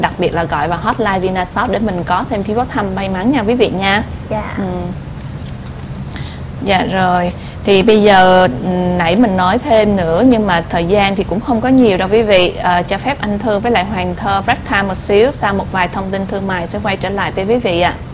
đặc biệt là gọi vào hotline Vinashop để mình có thêm phiếu bốc thăm may mắn nha quý vị nha. Dạ. Dạ rồi, thì bây giờ nãy mình nói thêm nữa nhưng mà thời gian thì cũng không có nhiều đâu quý vị. Cho phép anh Thư với lại Hoàng Thơ break time một xíu, sau một vài thông tin thương mại sẽ quay trở lại với quý vị ạ.